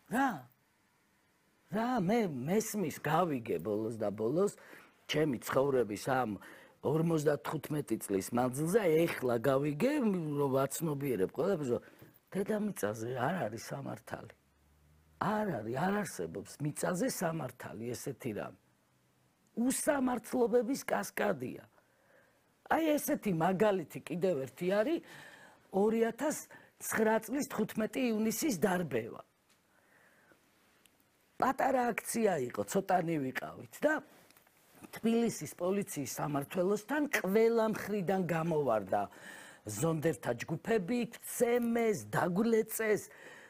რა მე მესმის გავიგე ბოლოს და ბოლოს ჩემი ცხოვრების ამ 55 წლის მანძილზე ეხლა გავიგე რომ ვაცნობიერებ ყველაფერს რომ დედამიწაზე არ არის სამართალი არ არსებობს მიწაზე სამართალი ესეთი რამ უსამართლობების კასკადია აი ესეთი მაგალითი კიდევ ერთი არის 2009 წლის 15 ივნისის დარბევა პატარა აქცია იყო ცოტანი ვიყავით და თბილისის პოლიციის სამმართველოსთან ყველა მხრიდან გამოვარდა ზონდერთა ჯგუფები, ცემეს, დაგვლეწეს,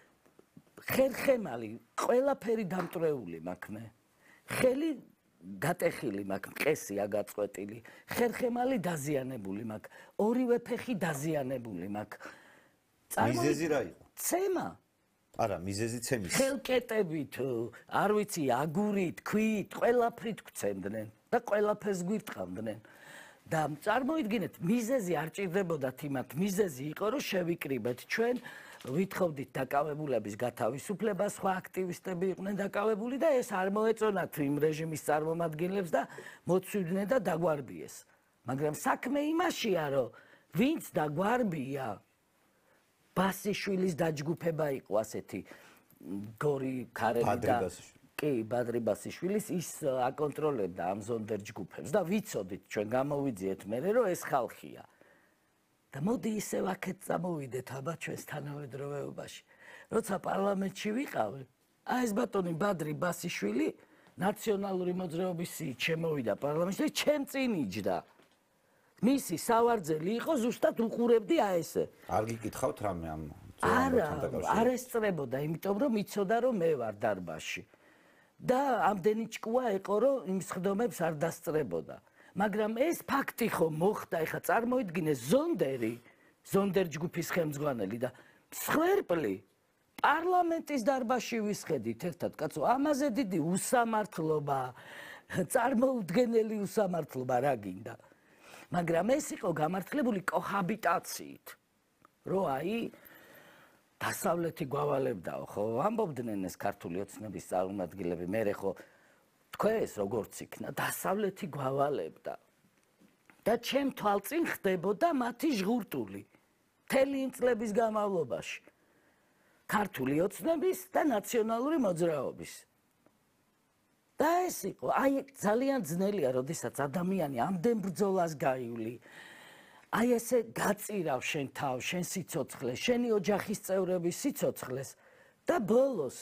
ხერხემალი, ყველაფერი დამტრეული მაქვს მე. ხელი გატეხილი მაქვს, მყესი აგაწყვეტილი, ხერხემალი დაზიანებული მაქვს, ორივე ფეხი დაზიანებული მაქვს. მიზეზი რა იყო? ცემა. არა, მიზეზი ცემის. ხელკეტებით, არ ვიცი, აგურით, ქვით, ყველაფრით გვცემდნენ და ყველაფერს გვირტყამდნენ. და წარმოიდგინეთ, მიზეზი არ ჭირდებოდათ იმათ, მიზეზი იყო, რომ შევიკრიბეთ ჩვენ, ვითხოვდით დაკავებულების გათავისუფლება, სხვა აქტივისტები იყვნენ დაკავებული და ეს არ მოეწონათ იმ რეჟიმის წარმომადგენლებს და მოცვიდნენ და დაგვარბიეს. მაგრამ საქმე იმაშია, რომ ვინც დაგვარბია ბასიშვილის დაჯგუფება იყო ასეთი გორი ქარები და კი ბადრი ბასიშვილის ის აკონტროლებდა ამ ზონდერ ჯგუფებს და ვიცოდით ჩვენ გამოვიძიეთ მე რომ ეს ხალხია და მოდი ისევ აქეთ წამოვიდეთ აბა ჩვენს თანამედროვეობაში როცა პარლამენტში ვიყავი აი ეს ბატონი ბადრი ბასიშვილი ნაციონალური მოძრაობის სიით შემოვიდა პარლამენტში და ჩემ წინ იჯდა მისი სავარძელი იყო ზუსტად უყურებდი აი ესე. არ გიკითხავთ რამე ამ ზონასთან დაკავშირებით? არ ესწრებოდა, იმიტომ რომ იცოდა რომ მე ვარ დარბაზში. და ამდენი ჭკუა ეყო რომ იმ სხდომებს არ დასწრებოდა. მაგრამ ეს ფაქტი ხომ მოხდა, ეხლა წარმოიდგინე ზონდერ ჯგუფის ხელმძღვანელი და მსხვერპლი პარლამენტის დარბაზში ვისხედით ერთად, კაცო, ამაზე დიდი უსამართლობა, წარმოუდგენელი უსამართლობა რა გინდა? მაგრამ ეს იყო გამართლებული კოჰაბიტაციით. რომ აი დასავლეთი გვავალებდაო, ხო, ამბობდნენ ეს ქართული ოცნების წარმომადგენლები, მე ხო თქვენს როგორც იქნა, დასავლეთი გვავალებდა. და ჩემ თვალწინ ხდებოდა მათი ჟღურტული. მთელი იმ წლების განმავლობაში. ქართული ოცნების და ნაციონალური მოძრაობის. და ეს იყო, აი ძალიან ძნელია, როდესაც ადამიანი ამდენ ბრძოლას გაივლი. აი ესე გაწირავ შენ თავს, შენ სიცოცხლეს, შენი ოჯახის წევრების სიცოცხლეს და ბოლოს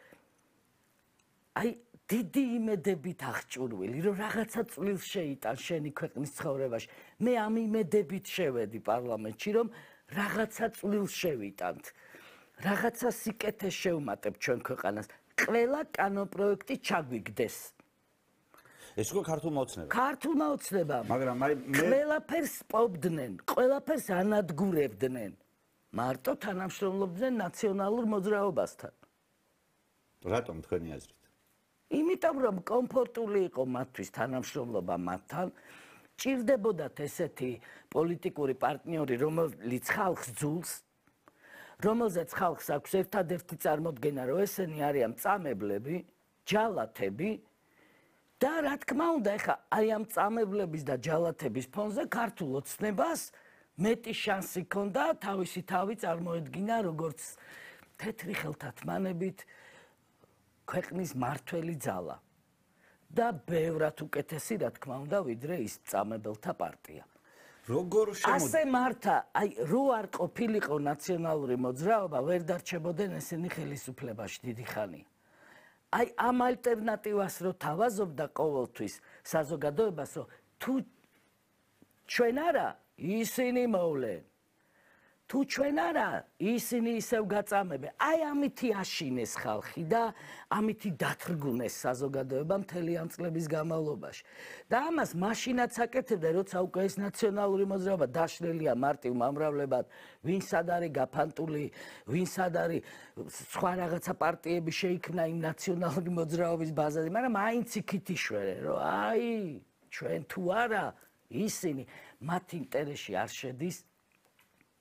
აი დიდი იმედებით აღჭურვილი, რომ რაღაცა წვლილს შეიტან შენი ქვეყნის ცხოვრებაში. მე ამ იმედებით შევედი პარლამენტში, რომ რაღაცა წვლილს შევიტანთ. რაღაცა სიკეთეს შევმატებ ჩვენ ქვეყანას. ყველა კანონპროექტი ჩაგვიგდეს. ეს უკვე ქართულმა ოცნებამ. ქართულმა ოცნებამ. მაგრამ აი მე ყველაფერს პოვდნენ, ყველაფერს ანადგურებდნენ. მარტო თანამშრომლობდნენ ნაციონალურ მოძრაობასთან. რატომ თქვენი აზრით? იმიტომ რომ კომფორტული იყო მათთვის თანამშრომლობა მათთან, ჭირდებოდათ ესეთი პოლიტიკური პარტნიორი, რომელიც ხალხს ძულს, რომელზეც ხალხს აქვს ერთადერთი წარმოდგენა, რომ ესენი არიან მწამებლები, ჯალათები და რა თქმა უნდა, ეხა აი ამ მწამებლების და ჯალათების ფონზე ქართულ ოცნებას მეტი შანსი ჰქონდა თავისი თავი წარმოედგინა როგორც თეთრი ხელთათმანებით ქვეყნის მართველი ძალა და ბევრად უკეთესი რა თქმა უნდა ვიდრე ის მწამებელთა პარტია. როგორ შემოდი? ასე მართა, აი რო არ ყოფილიყო ნაციონალური მოძრაობა, ვერ დარჩებოდნენ ესენი ხელისუფლებაში დიდი ხანია. აი ამ ალტერნატივას რო თავაზობდა ყოველთვის საზოგადოებას, რომ თუ ჩვენ არა, ისინი მოვლენ. თუ ჩვენ არა, ისინი ისევ გაწამებენ. აი ამითი აშინეს ხალხი და ამითი დათრგუნეს საზოგადოება მთელი ამ წლების განმავლობაში. და ამას მაშინაც აკეთებდა, როცა უკვე ეს ნაციონალური მოძრაობა დაშლილია მარტივ მომრავლებად, ვინც სად არის გაფანტული, ვინც სად არის სხვა რაღაცა პარტიები შეიქმნა იმ ნაციონალური მოძრაობის ბაზაზე, მაგრამ მაინც იქით იშვერენ, რომ აი ჩვენ თუ არა, ისინი მათ ინტერესში არ შედის.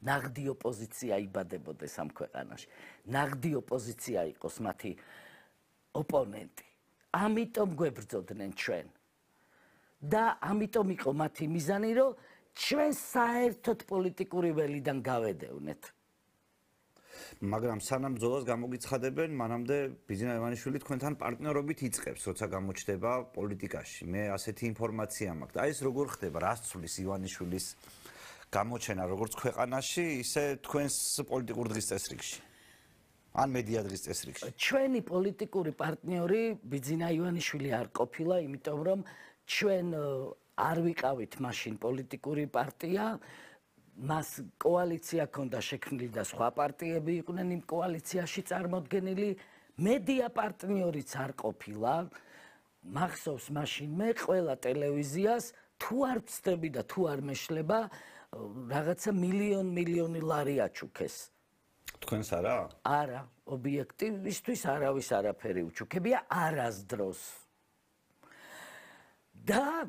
ნაღდი ოპოზიცია იბადებოდეს ამ ქვეყანაში. ნაღდი ოპოზიცია იყოს მათი ოპონენტი. ამიტომ გვებრძოდნენ ჩვენ. და ამიტომ იყო მათი მიზანი, რომ ჩვენ საერთოდ პოლიტიკური ველიდან გავედევნეთ. მაგრამ სანამ ბრძოლას გამოგიცხადებენ, მანამდე ბიძინა ივანიშვილი თქვენთან პარტნიორობით იწყებს, როცა გამოჩნდება პოლიტიკაში. მე ასეთი ინფორმაცია მაქვს. აი ეს როგორ ხდება, რას ცვლის ივანიშვილის გამოჩენა როგორც ქვეყანაში, ისე თქვენს პოლიტიკურ დღის წესრიგში? ან მედია დღის წესრიგში? ჩვენი პოლიტიკური პარტნიორი ბიძინა ივანიშვილი არ ყოფილა, იმიტომ რომ ჩვენ არ ვიყავით მაშინ პოლიტიკური პარტია, მას კოალიცია ჰქონდა შექმნილი და სხვა პარტიები იყვნენ იმ კოალიციაში წარმოდგენილი, მედია პარტნიორიც არ ყოფილა. მახსოვს მაშინ მე ყველა ტელევიზიას თუ არ ვწდები და თუ არ მეშლება, რაღაცა მილიონი ლარი აჩუქეს. თქვენს არა? არა, ობიექტივისთვის არავის არაფერი უჩუქებია არასდროს. და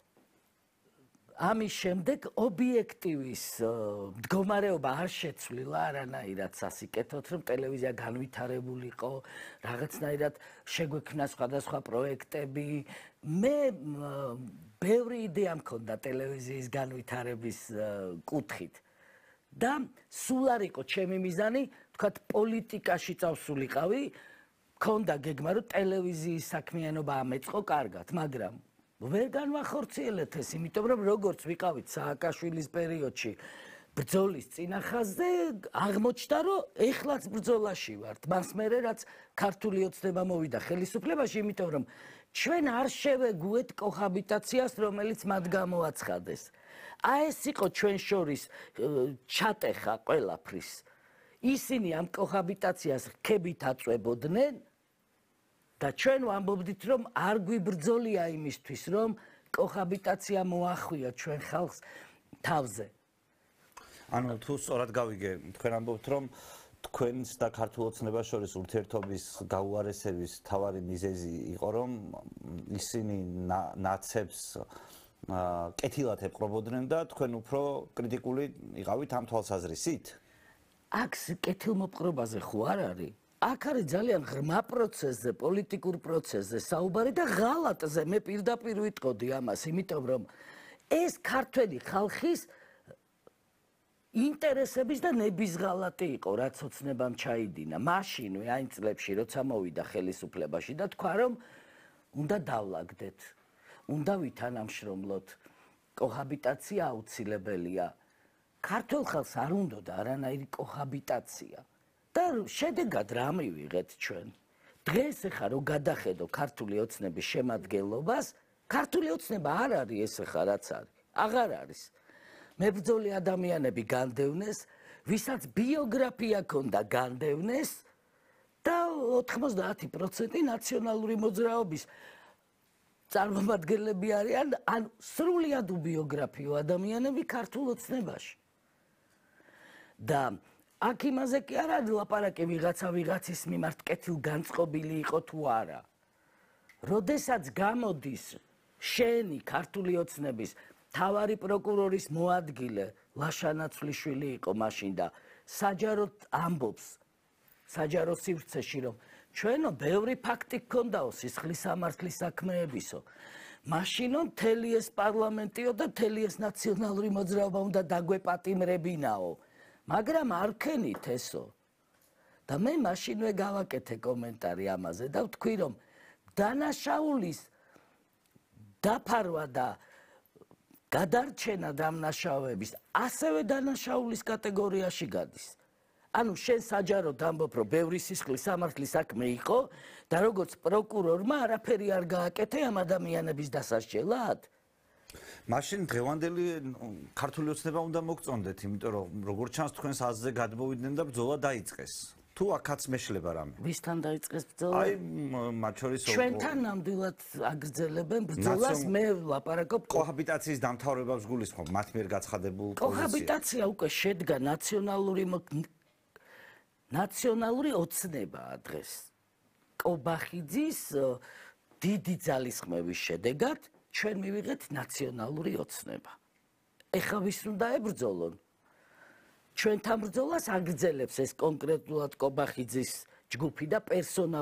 ამის შემდეგ ობიექტივის მდგომარეობა არ შეცვლილა არანაირად სასიკეთოდ, რომ ტელევიზია განვითარებულიყო, რაღაცნაირად შეგვექმნა სხვადასხვა პროექტები. მე ბევრი იდეა მქონდა ტელევიზიის განვითარების კუთხით. და სულ არ იყო ჩემი მიზანი, თქვათ, პოლიტიკაში წავსულიყავი, მქონდა გეგმა, რომ ტელევიზიის საქმიანობა ამეწყო კარგად, მაგრამ ვერ განვახორციელეთ ეს, იმიტომ რომ როგორც ვიყავით სააკაშვილის პერიოდში ბრძოლის წინახაზზე, აღმოჩნდა, რომ ეხლაც ბრძოლაში ვართ. მას მერე რაც ქართული ოცნება მოვიდა ხელისუფლებაში, იმიტომ რომ ჩვენ არ შევეგუეთ კოჰაბიტაციას, რომელიც მათ გამოაცხადეს. აი ეს იყო ჩვენ შორის ჩატეხა ყველაფრის. ისინი ამ კოჰაბიტაციას რქებით აწვებოდნენ და ჩვენ ვამბობდით, რომ არ გვიბრძოლია იმისთვის, რომ კოჰაბიტაცია მოახვია ჩვენ ხალხს თავზე. ანუ თუ სწორად გავიგე, თქვენ ამბობთ, რომ თქვენს და ქართულ ოცნებას შორის ურთიერთობის გაუარესების მთავარი მიზეზი იყო, რომ ისინი ნაცებს კეთილად ეპყრობოდნენ და თქვენ უფრო კრიტიკული იყავით ამ თვალსაზრისით? აქ კეთილმოპყრობაზე ხო არ არის? აქ არის ძალიან ღრმა პროცესზე, პოლიტიკურ პროცესზე საუბარი და ღალატზე. მე პირდაპირ ვიტყოდი ამას, იმიტომ რომ ეს ქართველი ხალხის ინტერესების და ნების ღალატი იყო, რაც ოცნებამ ჩაიდინა. მაშინვე აი წლებში, როცა მოვიდა ხელისუფლებაში და თქვა, რომ უნდა დავლაგდეთ, უნდა ვითანამშრომლოთ, კოჰაბიტაცია აუცილებელია. ქართულ ხალხს არ უნდოდა არანაირი კოჰაბიტაცია. და შედეგად რა მივიღეთ ჩვენ? დღეს ახლა რო გადახედო ქართული ოცნების შემადგენლობას, ქართული ოცნება არ არის ეს ახლა რაც არის. აღარ არის. მებრძოლი ადამიანები განდევნეს, ვისაც ბიოგრაფია ჰქონდა განდევნეს და 90% ნაციონალური მოძრაობის წარმომადგენლები არიან, ან სრულიად უბიოგრაფიო ადამიანები ქართულ ოცნებაში. და აქ იმაზე კი არ არის ლაპარაკი ვიღაცა ვიღაცის მიმართ კეთილგანწყობილი იყო თუ არა. როდესაც გამოდის შენი ქართული ოცნების მთავარი პროკურორის მოადგილე ლაშა ნაცვლიშვილი იყო მაშინ და საჯაროდ ამბობს საჯარო სივრცეში, რომ ჩვენო ბევრი ფაქტი გქონდაო სისხლის სამართლის საქმეებისო. მაშინო მთელი ეს პარლამენტიო და მთელი ეს ნაციონალური მოძრაობა უნდა დაგვეპატიმრებინაო. მაგრამ არ ქენით ესო. და მე მაშინვე გავაკეთე კომენტარი ამაზე და ვთქვი, რომ დანაშაულის დაფარვა და გადარჩენა დამნაშავეების ასევე დანაშაულის კატეგორიაში გადის. ანუ შენ საჯაროდ ამბობ, რომ ბევრი სისხლის სამართლის საქმე იყო და როგორც პროკურორმა არაფერი არ გააკეთე ამ ადამიანების დასასჯელად. მაშინ დღევანდელი ქართული ოცნება უნდა მოგწონდეთ, იმიტომ რომ როგორც ჩანს თქვენს აზრზე გადმოვიდნენ და ბრძოლა დაიწყეს. თუ აქაც მეშლება რამე? ვისთან დაიწყეს ბრძოლა? აი მათ შორის ჩვენთან ნამდვილად აგრძელებენ ბრძოლას, მე ვლაპარაკობ კოჰაბიტაციის დამთავრებას გულისხმობ, მათ მიერ გაცხადებულ პოზიციას. კოჰაბიტაცია უკვე შედგა ნაციონალური ოცნებაა დღეს. კობახიძის დიდი ძალისხმევის შედეგად ჩვენ მივიღეთ ნაციონალური ოცნება. ეხლა ვის უნდა ებრძოლონ? ჩვენთან ბრძოლას აგრძელებს ეს კონკრეტულად კობახიძის ჯგუფი და პერსონალურად